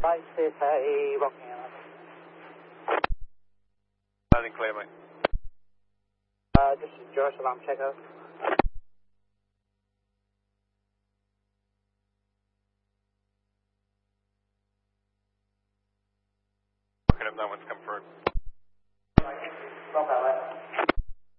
ICFA Rockingham. Landing clear, mate. This is Josh, alarm checker. Rockingham, that one's come through.